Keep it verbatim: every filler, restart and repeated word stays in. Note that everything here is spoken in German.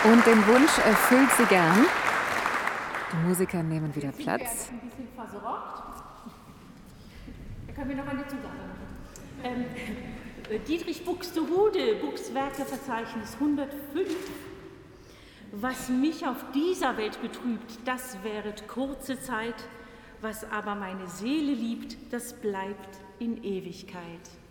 Und den Wunsch erfüllt sie gern. Die Musiker nehmen wieder Platz. Die sind versorgt. Da können wir noch eine Zusage machen. Ähm, Dietrich Buxtehude, Buchswerkeverzeichnis hundertfünf. Was mich auf dieser Welt betrübt, das währet kurze Zeit. Was aber meine Seele liebt, das bleibt in Ewigkeit.